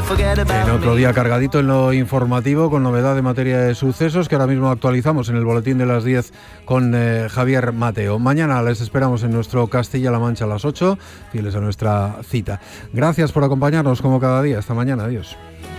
En otro día cargadito en lo informativo, con novedad en materia de sucesos que ahora mismo actualizamos en el boletín de las 10 con Javier Mateo. Mañana les esperamos en nuestro Castilla-La Mancha a las 8, fieles a nuestra cita. Gracias por acompañarnos como cada día. Hasta mañana. Adiós.